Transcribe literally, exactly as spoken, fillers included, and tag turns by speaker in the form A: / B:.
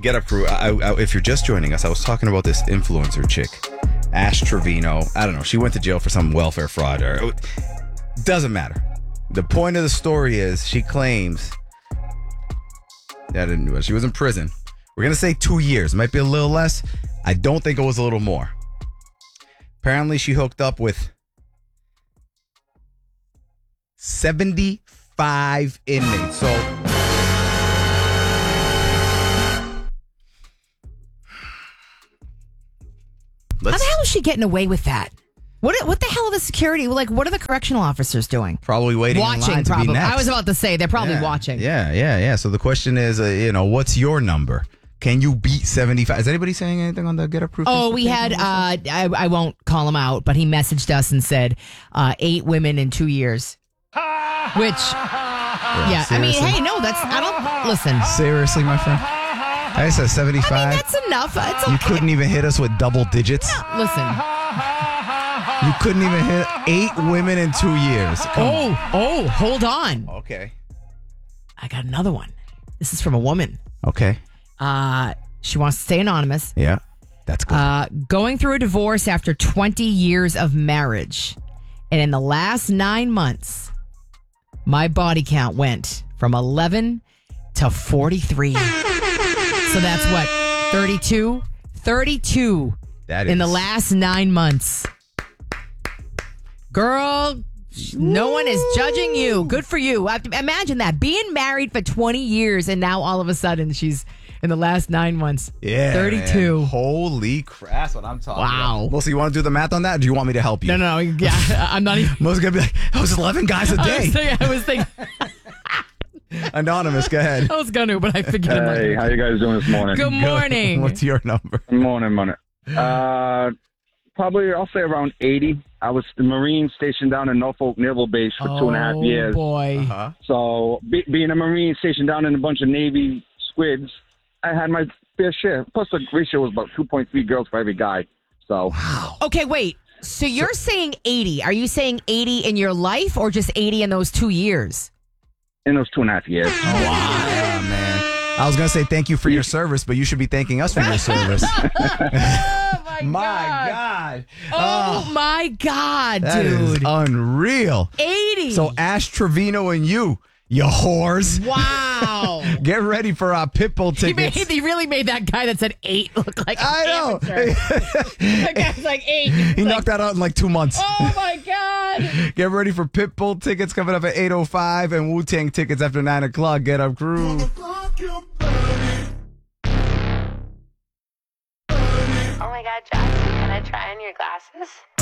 A: Get Up Crew. I, I, if you're just joining us, I was talking about this influencer chick, Ash Trevino. I don't know. She went to jail for some welfare fraud. Or doesn't matter. The point of the story is she claims that she was in prison. We're going to say two years. It might be a little less. I don't think it was a little more. Apparently, she hooked up with seventy-five inmates. So,
B: how the hell is she getting away with that? What what the hell are the security? Like, what are the correctional officers doing?
A: Probably waiting
B: watching,
A: in line to
B: probably.
A: be next.
B: I was about to say, they're probably
A: yeah,
B: watching.
A: Yeah, yeah, yeah. So the question is, uh, you know, what's your number? Can you beat seventy-five? Is anybody saying anything on the Get Up Proof?
B: Oh, we had, uh, I, I won't call him out, but he messaged us and said uh, eight women in two years. Which, yeah,
A: Seriously?
B: I mean, hey, no, that's, I don't, listen.
A: Seriously, my friend? I said seventy-five.
B: I mean, that's enough. It's okay.
A: You couldn't even hit us with double digits?
B: Listen.
A: You couldn't even hit eight women in two years. Come
B: oh,
A: on.
B: oh, hold on.
A: Okay.
B: I got another one. This is from a woman.
A: Okay.
B: Uh, she wants to stay anonymous.
A: Yeah, that's good.
B: Uh, going through a divorce after twenty years of marriage. And in the last nine months, my body count went from eleven to forty-three. So that's what? thirty-two? thirty-two
A: That
B: in the
A: is-
B: last nine months. Girl, no one is judging you. Good for you. I- Imagine that. Being married for twenty years and now all of a sudden she's in the last nine months.
A: Yeah.
B: thirty-two.
A: Man. Holy crap. That's what I'm talking
B: Wow.
A: about. Melissa, you want to do the math on that? Or do you want me to help you?
B: No, no, no. Yeah, I'm not even.
A: Melissa's going to be like, that was eleven guys a
B: I was
A: day.
B: thinking, I was thinking,
A: Anonymous, go ahead.
B: I was going to, but I figured it
C: Hey, how you guys doing this morning?
B: Good morning.
A: What's your number?
C: Good morning, morning. Uh, probably, I'll say around eighty. I was the Marine stationed down in Norfolk Naval Base for two and a half
B: Oh,
C: years.
B: boy.
A: Uh-huh.
C: So, be, being a Marine stationed down in a bunch of Navy squids, I had my fair share. Plus, the ratio was about two point three girls for every guy. So,
A: Wow.
B: Okay, wait. So you're saying eighty. Are you saying eighty in your life or just eighty in those two years?
C: in those two and a half years.
A: Wow, man. I was going to say thank you for your service, but you should be thanking us for your service.
B: Oh, my,
A: My God.
B: Oh, my God,
A: That is
B: dude.
A: unreal.
B: eighty.
A: So Ash Trevino and you, you whores.
B: Wow.
A: Get ready for our Pitbull
B: He, made,
A: tickets.
B: he really made that guy that said eight look like an
A: I know.
B: amateur. That guy's like eight.
A: He
B: Like,
A: knocked that out in like two months.
B: oh, my God.
A: Get ready for Pitbull tickets coming up at eight oh five and Wu-Tang tickets after nine o'clock. Get Up Crew.
D: Oh my god, Jackson, can I try on your glasses?